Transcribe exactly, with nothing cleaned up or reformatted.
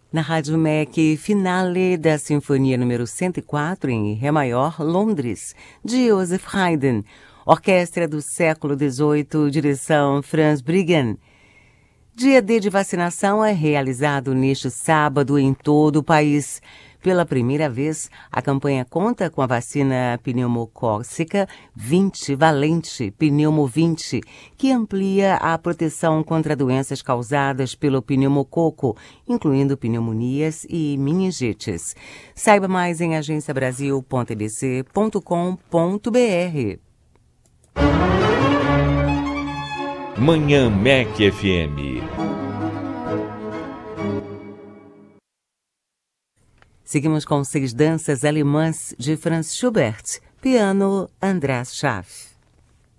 Na Rádio M E C, finale da Sinfonia número cento e quatro em Ré maior, Londres, de Joseph Haydn. Orquestra do século dezoito, direção Franz Briggen. Dia D de vacinação é realizado neste sábado em todo o país. Pela primeira vez, a campanha conta com a vacina pneumocócica vinte valente, Pneumo vinte, que amplia a proteção contra doenças causadas pelo pneumococo, incluindo pneumonias e meningites. Saiba mais em agência brasil ponto e b c ponto com ponto b r. Manhã M E C F M. Seguimos com seis danças alemãs de Franz Schubert, piano András Schaff.